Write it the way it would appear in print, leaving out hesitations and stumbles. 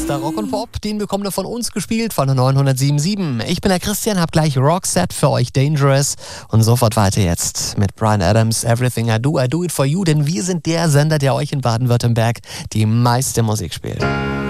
Bester Rock und Pop, den bekommt ihr von uns gespielt, von der 907.7. Ich bin der Christian, hab gleich Roxette für euch, Dangerous. Und sofort weiter jetzt mit Bryan Adams, Everything I Do It For You. Denn wir sind der Sender, der euch in Baden-Württemberg die meiste Musik spielt.